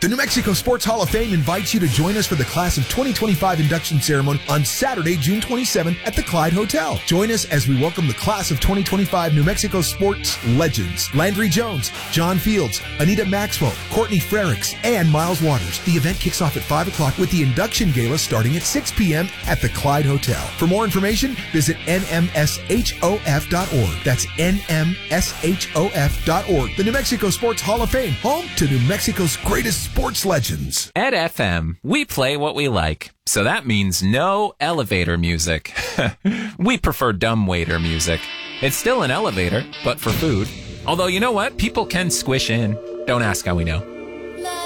The New Mexico Sports Hall of Fame invites you to join us for the Class of 2025 induction ceremony on Saturday, June 27 at the Clyde Hotel. Join us as we welcome the Class of 2025 New Mexico sports legends, Landry Jones, John Fields, Anita Maxwell, Courtney Frericks, and Miles Waters. The event kicks off at 5 o'clock with the induction gala starting at 6 p.m. at the Clyde Hotel. For more information, visit nmshof.org. That's nmshof.org. The New Mexico Sports Hall of Fame, home to New Mexico's greatest sports legends. At FM, we play what we like. So that means no elevator music. We prefer dumbwaiter music. It's still an elevator, but for food. Although, you know what? People can squish in. Don't ask how we know.